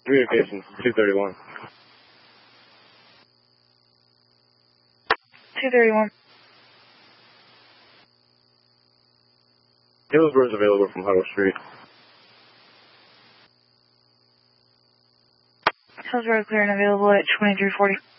Communications, 231. 231. Hillsborough is available from Huddle Street. Hillsborough clear and available at 2340.